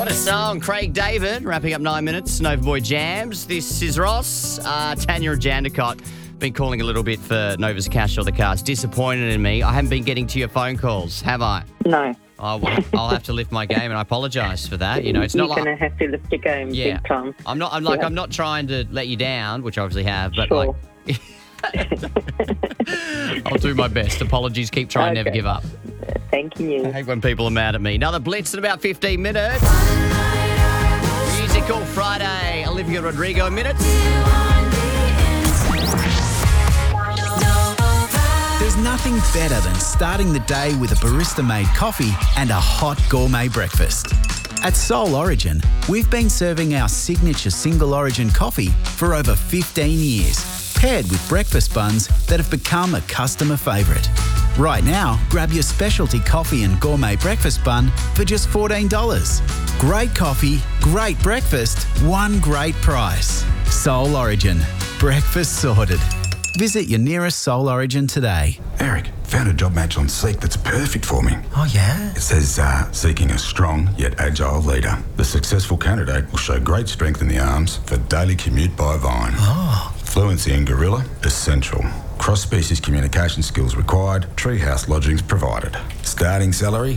What a song. Craig David, wrapping up 9 minutes. Nova Boy Jams. This is Ross. Tanya and Jandakot been calling a little bit for Nova's Cash or the Cards. Disappointed in me. I haven't been getting to your phone calls, have I? No. Oh, well, I'll have to lift my game, and I apologise for that. You know, it's not You're going to have to lift your game big time. I'm not trying to let you down, which I obviously have, but Sure. I'll do my best. Apologies. Keep trying, never give up. Thank you. I hate when people are mad at me. Another Blitz in about 15 minutes. Musical Friday. Olivia Rodrigo minutes. There's nothing better than starting the day with a barista-made coffee and a hot gourmet breakfast. At Soul Origin, we've been serving our signature single origin coffee for over 15 years, paired with breakfast buns that have become a customer favourite. Right now, grab your specialty coffee and gourmet breakfast bun for just $14. Great coffee, great breakfast, one great price. Soul Origin. Breakfast sorted. Visit your nearest Soul Origin today. Eric, found a job match on Seek that's perfect for me. Oh, yeah? It says, seeking a strong yet agile leader. The successful candidate will show great strength in the arms for daily commute by Vine. Oh. Fluency in Gorilla, essential. Cross-species communication skills required. Treehouse lodgings provided. Starting salary,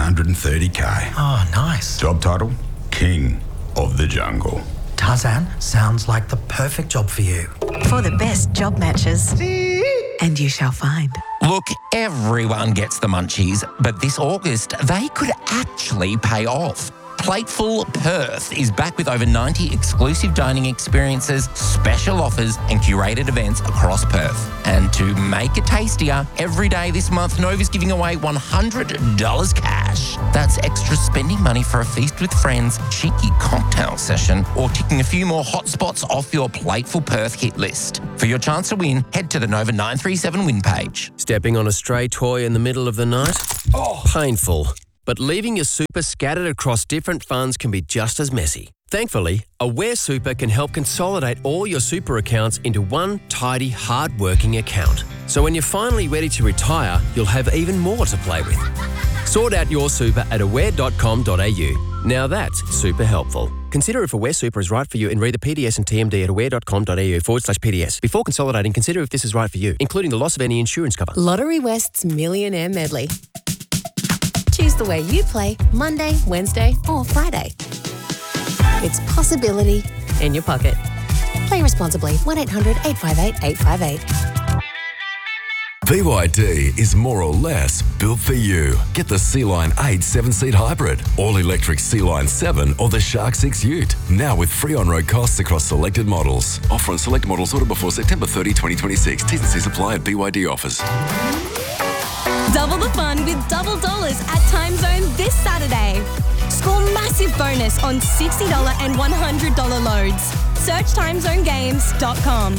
$130K. Oh, nice. Job title, King of the Jungle. Tarzan, sounds like the perfect job for you. For the best job matches. And you shall find. Look, everyone gets the munchies, but this August, they could actually pay off. Plateful Perth is back with over 90 exclusive dining experiences, special offers and curated events across Perth. And to make it tastier, every day this month, Nova's giving away $100 cash. That's extra spending money for a feast with friends, cheeky cocktail session, or ticking a few more hot spots off your Plateful Perth hit list. For your chance to win, head to the Nova 937 win page. Stepping on a stray toy in the middle of the night? Oh, painful. But leaving your super scattered across different funds can be just as messy. Thankfully, Aware Super can help consolidate all your super accounts into one tidy, hard-working account. So when you're finally ready to retire, you'll have even more to play with. Sort out your super at aware.com.au. Now that's super helpful. Consider if Aware Super is right for you and read the PDS and TMD at aware.com.au/PDS. Before consolidating, consider if this is right for you, including the loss of any insurance cover. Lottery West's Millionaire Medley. Choose the way you play Monday, Wednesday or Friday. It's possibility in your pocket. Play responsibly. 1-800-858-858. BYD is more or less built for you. Get the Sea-Line 8 7-seat hybrid, all-electric Sea-Line 7 or the Shark 6 Ute. Now with free on-road costs across selected models. Offer on select models ordered before September 30, 2026. T's and C's apply at BYD offers. Double the fun with double dollars at Timezone this Saturday. Score massive bonus on $60 and $100 loads. Search timezonegames.com.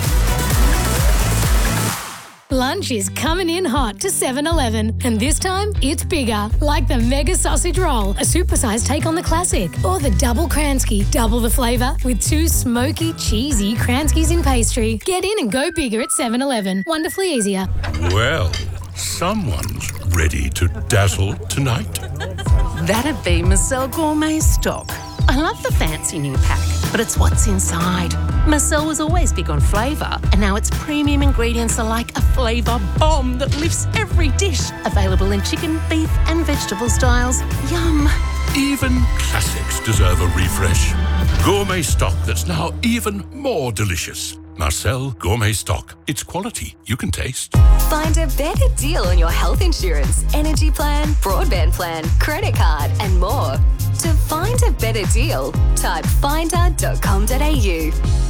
Lunch is coming in hot to 7-Eleven, and this time it's bigger, like the Mega Sausage Roll, a supersized take on the classic, or the Double Kransky, double the flavour with 2 smoky, cheesy Kranskys in pastry. Get in and go bigger at 7-Eleven. Wonderfully easier. Well, someone's ready to dazzle tonight. That'd be Marcel Gourmet Stock. I love the fancy new pack, but it's what's inside. Marcel was always big on flavour, and now its premium ingredients are like a flavour bomb that lifts every dish. Available in chicken, beef and vegetable styles. Yum! Even classics deserve a refresh. Gourmet Stock that's now even more delicious. Marcel Gourmet Stock. It's quality you can taste. Find a better deal on your health insurance, energy plan, broadband plan, credit card and more. To find a better deal, type finder.com.au.